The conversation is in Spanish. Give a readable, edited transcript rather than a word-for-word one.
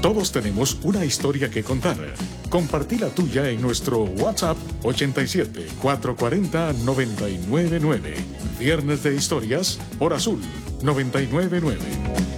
Todos tenemos una historia que contar. Compartí la tuya en nuestro WhatsApp 87 440 999. Viernes de Historias por Azul 999.